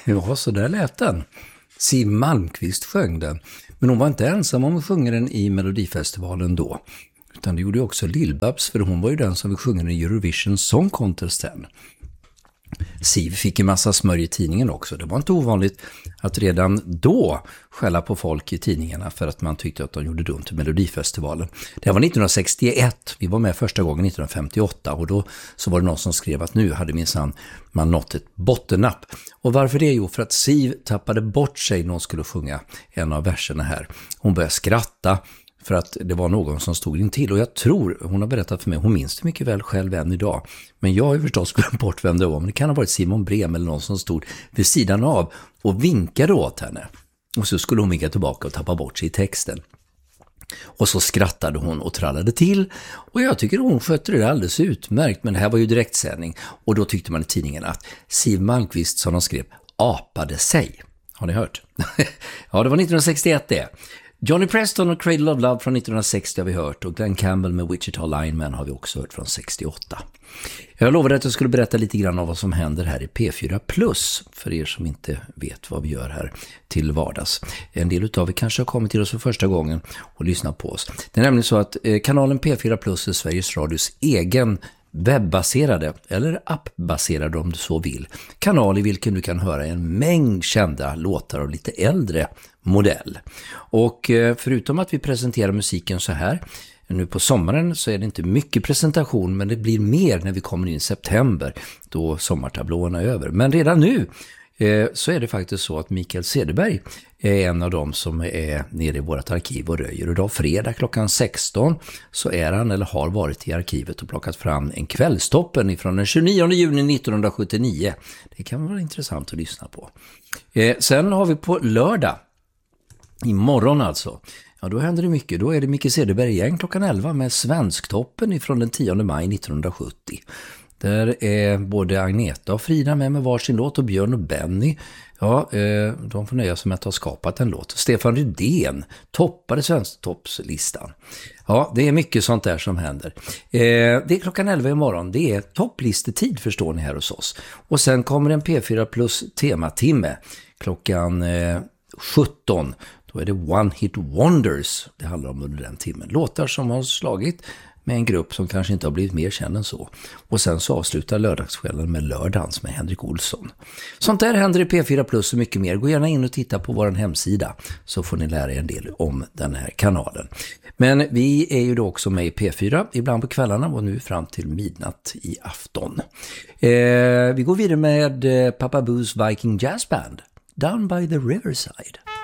Ja, så där lät den. Siw Malmkvist sjöng den. Men hon var inte ensam om att sjunga den i Melodifestivalen då. Utan det gjorde också Lill-Babs, för hon var ju den som vi sjunger i Eurovision Song Contest sen. Siw fick en massa smörj i tidningen också. Det var inte ovanligt att redan då skälla på folk i tidningarna för att man tyckte att de gjorde dumt i Melodifestivalen. Det var 1961, vi var med första gången 1958 och då så var det någon som skrev att nu hade man nått ett bottennapp. Och varför det? Jo, för att Siw tappade bort sig när hon skulle sjunga en av verserna här. Hon började skratta för att det var någon som stod in till. Och jag tror, hon har berättat för mig, hon minns det mycket väl själv än idag. Men jag har ju förstås glömt bort vem det var. Men det kan ha varit Simon Brem eller någon som stod vid sidan av och vinkade åt henne. Och så skulle hon vinka tillbaka och tappa bort sig i texten. Och så skrattade hon och trallade till. Och jag tycker hon skötte det alldeles utmärkt. Men det här var ju direktsändning. Och då tyckte man i tidningen att Siw Malmkvist, som de skrev, apade sig. Har ni hört? Ja, det var 1961 det. Johnny Preston och Cradle of Love från 1960 har vi hört, och Glenn Campbell med Wichita Lineman har vi också hört från 68. Jag lovade att jag skulle berätta lite grann om vad som händer här i P4+, för er som inte vet vad vi gör här till vardags. En del utav er kanske har kommit till oss för första gången och lyssnat på oss. Det är nämligen så att kanalen P4+ är Sveriges Radios egen webbaserade eller appbaserade, om du så vill, kanal i vilken du kan höra en mängd kända låtar av lite äldre modell. Och förutom att vi presenterar musiken så här nu på sommaren, så är det inte mycket presentation, men det blir mer när vi kommer in i september då sommartablåerna är över. Men redan nu så är det faktiskt så att Mikael Cederberg är en av dem som är nere i vårt arkiv och röjer. Och idag fredag klockan 16 så är han eller har varit i arkivet och plockat fram en kvällstoppen från den 29 juni 1979. Det kan vara intressant att lyssna på. Sen har vi på lördag, imorgon alltså, ja, då händer det mycket. Då är det Mikael Cederberg igen klockan 11 med Svensktoppen från den 10 maj 1970. Där är både Agneta och Frida med varsin låt, och Björn och Benny, ja, de får nöja sig med att ha skapat en låt. Stefan Rydén toppade Svensktoppslistan. Ja, det är mycket sånt där som händer. Det är klockan 11 imorgon. Det är topplistetid, förstår ni, här hos oss. Och sen kommer en P4+ tematimme klockan 17. Då är det One Hit Wonders det handlar om under den timmen. Låtar som har slagit med en grupp som kanske inte har blivit mer känd än så. Och sen så avslutar lördagskvällen med Lördagens med Henrik Olsson. Sånt där händer i P4+ och mycket mer. Gå gärna in och titta på vår hemsida så får ni lära er en del om den här kanalen. Men vi är ju då också med i P4 ibland på kvällarna och nu fram till midnatt i afton. Vi går vidare med Papa Boo's Viking Jazz Band, Down by the Riverside.